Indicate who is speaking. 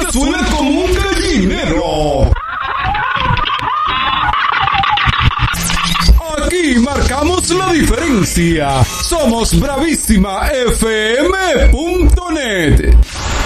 Speaker 1: suena como un gallinero. Aquí marcamos la diferencia. Somos bravísimafm.net.